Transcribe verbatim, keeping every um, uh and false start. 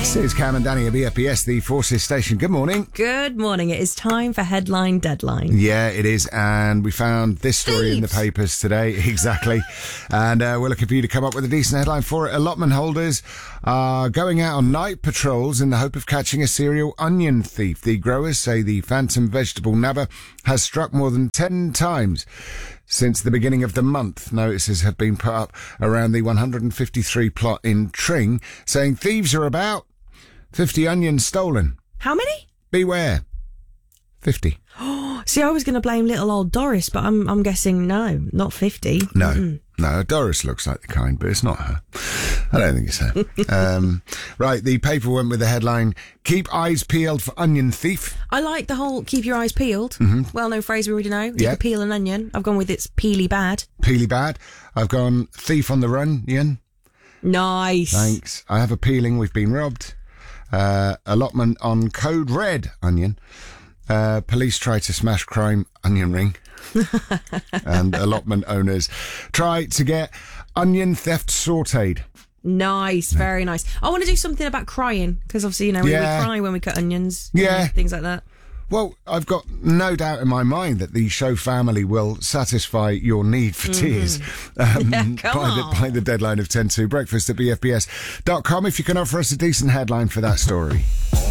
This is Cam and Danny at B F B S, the Forces Station. Good morning. Good morning. It is time for Headline Deadline. Yeah, it is. And we found this story Thieves. in the papers today. Exactly. And uh, we're looking for you to come up with a decent headline for it. Allotment holders are going out on night patrols in the hope of catching a serial onion thief. The growers say the phantom vegetable nabber has struck more than ten times since the beginning of the month. Notices have been put up around the one hundred fifty-three plot in Tring, saying thieves are about. fifty onions stolen. How many? Beware. fifty. See, I was going to blame little old Doris, but I'm I'm guessing no, not fifty. No, Mm-mm. no, Doris looks like the kind, but it's not her. I don't think it's her. um, right, the paper went with the headline, Keep Eyes Peeled for Onion Thief. I like the whole keep your eyes peeled. Mm-hmm. Well-known phrase we already know. You Yeah. can peel an onion. I've gone with it's peely bad. Peely bad. I've gone thief on the run, Ian. Nice. Thanks. I have a peeling, we've been robbed. Uh, allotment on code red, onion. Uh, police try to smash crime, onion ring. And allotment owners try to get onion theft sautéed. Nice, very nice. I want to do something about crying, because obviously, you know, we, Yeah. we cry when we cut onions. you Yeah. know, things like that. Well, I've got no doubt in my mind that the show family will satisfy your need for tears um, Yeah, come by, the, on. by the deadline of ten to breakfast at b f b s dot com if you can offer us a decent headline for that story.